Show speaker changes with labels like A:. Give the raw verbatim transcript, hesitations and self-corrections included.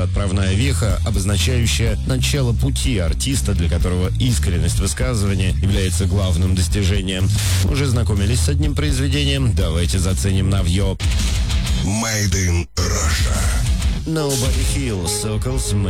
A: это отправная веха, обозначающая начало пути артиста, для которого искренность высказывания является главным достижением. Уже знакомились с одним произведением? Давайте заценим навье.
B: Made in Russia.
A: Nobody Heals, Sokol Smith.